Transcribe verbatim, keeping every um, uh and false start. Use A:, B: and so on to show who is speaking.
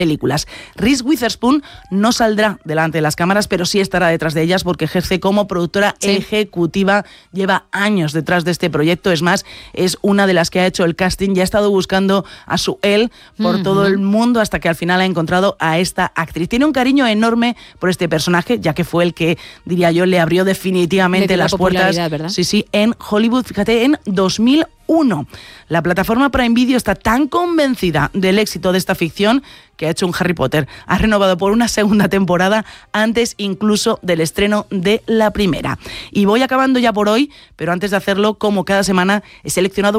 A: películas. Reese Witherspoon no saldrá delante de las cámaras, pero sí estará detrás de ellas porque ejerce como productora sí. ejecutiva, lleva años detrás de este proyecto, es más, es una de las que ha hecho el casting y ha estado buscando a su él por uh-huh. todo el mundo hasta que al final ha encontrado a esta actriz. Tiene un cariño enorme por este personaje, ya que fue el que, diría yo, le abrió definitivamente las puertas, ¿verdad? Sí, sí, en Hollywood, fíjate, en dos mil uno. La plataforma Prime Video está tan convencida del éxito de esta ficción que ha hecho un Harry Potter. Ha renovado por una segunda temporada antes incluso del estreno de la primera. Y voy acabando ya por hoy, pero antes de hacerlo, como cada semana, he seleccionado